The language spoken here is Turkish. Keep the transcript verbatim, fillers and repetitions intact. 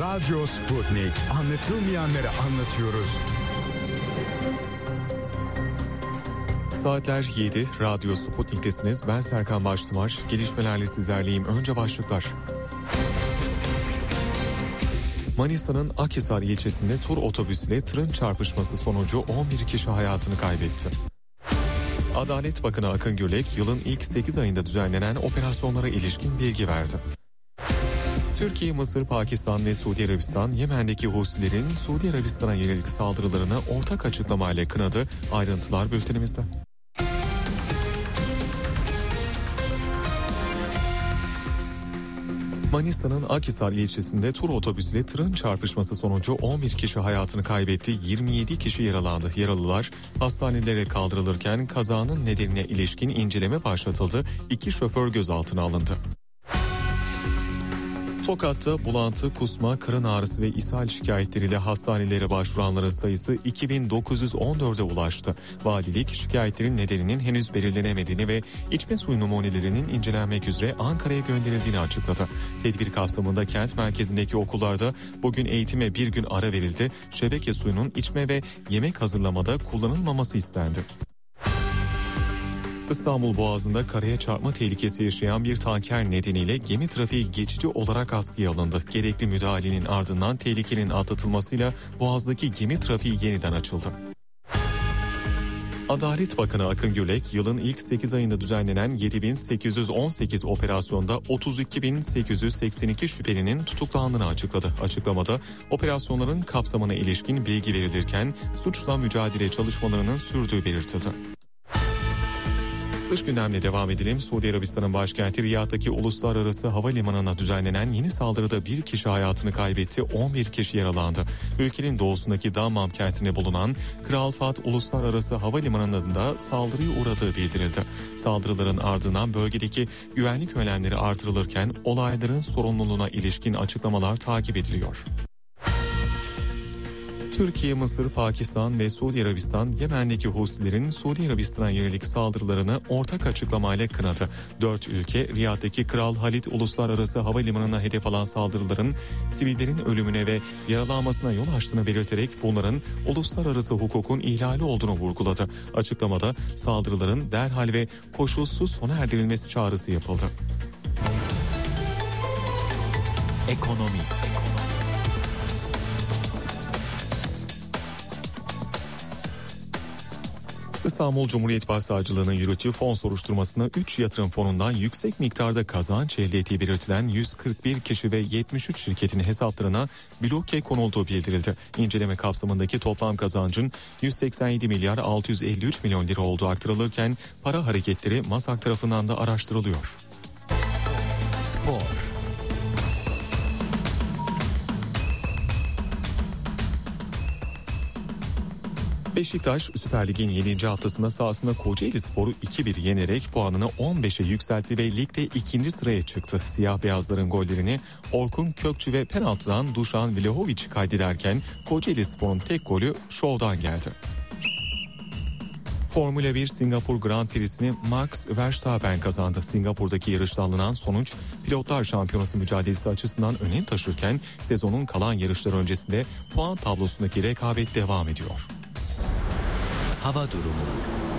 Radyo Sputnik. Anlatılmayanları anlatıyoruz. Saatler yedi, Radyo Sputnik'tesiniz. Ben Serkan Baştımar. Gelişmelerle sizlerleyim. Önce başlıklar. Manisa'nın Akhisar ilçesinde tur otobüsüyle tırın çarpışması sonucu on bir kişi hayatını kaybetti. Adalet Bakanı Akın Gürlek, yılın ilk sekiz ayında düzenlenen operasyonlara ilişkin bilgi verdi. Türkiye, Mısır, Pakistan ve Suudi Arabistan, Yemen'deki Husilerin Suudi Arabistan'a yönelik saldırılarını ortak açıklamayla kınadı. Ayrıntılar bültenimizde. Manisa'nın Akhisar ilçesinde tur otobüsüyle tırın çarpışması sonucu on bir kişi hayatını kaybetti, yirmi yedi kişi yaralandı. Yaralılar hastanelere kaldırılırken kazanın nedenine ilişkin inceleme başlatıldı. İki şoför gözaltına alındı. Tokat'ta bulantı, kusma, karın ağrısı ve ishal şikayetleriyle hastanelere başvuranların sayısı iki bin dokuz yüz on dörde ulaştı. Valilik şikayetlerin nedeninin henüz belirlenemediğini ve içme suyu numunelerinin incelenmek üzere Ankara'ya gönderildiğini açıkladı. Tedbir kapsamında kent merkezindeki okullarda bugün eğitime bir gün ara verildi. Şebeke suyunun içme ve yemek hazırlamada kullanılmaması istendi. İstanbul Boğazı'nda karaya çarpma tehlikesi yaşayan bir tanker nedeniyle gemi trafiği geçici olarak askıya alındı. Gerekli müdahalenin ardından tehlikenin atlatılmasıyla Boğaz'daki gemi trafiği yeniden açıldı. Adalet Bakanı Akın Gürlek, yılın ilk sekiz ayında düzenlenen yedi bin sekiz yüz on sekiz operasyonda otuz iki bin sekiz yüz seksen iki şüphelinin tutuklandığını açıkladı. Açıklamada operasyonların kapsamına ilişkin bilgi verilirken suçla mücadele çalışmalarının sürdüğü belirtildi. Dış gündemle devam edelim. Suudi Arabistan'ın başkenti Riyad'daki uluslararası havalimanına düzenlenen yeni saldırıda bir kişi hayatını kaybetti, on bir kişi yaralandı. Ülkenin doğusundaki Dammam kentinde bulunan Kral Fahd Uluslararası Havalimanı'nın da saldırıya uğradığı bildirildi. Saldırıların ardından bölgedeki güvenlik önlemleri artırılırken olayların sorumluluğuna ilişkin açıklamalar takip ediliyor. Türkiye, Mısır, Pakistan ve Suudi Arabistan, Yemen'deki Husilerin Suudi Arabistan'a yönelik saldırılarını ortak açıklamayla kınadı. Dört ülke, Riyad'daki Kral Halid Uluslararası Havalimanı'na hedef alan saldırıların sivillerin ölümüne ve yaralanmasına yol açtığını belirterek bunların uluslararası hukukun ihlali olduğunu vurguladı. Açıklamada saldırıların derhal ve koşulsuz sona erdirilmesi çağrısı yapıldı. Ekonomi. İstanbul Cumhuriyet Başsavcılığı'nın yürüttüğü fon soruşturmasında üç yatırım fonundan yüksek miktarda kazanç elde ettiği belirtilen yüz kırk bir kişi ve yetmiş üç şirketin hesaplarına bloke konulduğu bildirildi. İnceleme kapsamındaki toplam kazancın yüz seksen yedi milyar altı yüz elli üç milyon lira olduğu aktarılırken para hareketleri MASAK tarafından da araştırılıyor. Spor. Beşiktaş Süper Lig'in yedinci haftasında sahasında Kocaelispor'u iki bir yenerek puanını on beşe yükseltti ve ligde ikinci sıraya çıktı. Siyah beyazların gollerini Orkun Kökçü ve penaltıdan Dušan Vlahović kaydederken Kocaelispor'un tek golü şovdan geldi. Formula bir Singapur Grand Prix'sini Max Verstappen kazandı. Singapur'daki yarışta alınan sonuç pilotlar şampiyonası mücadelesi açısından önem taşırken sezonun kalan yarışları öncesinde puan tablosundaki rekabet devam ediyor. Hava durumu.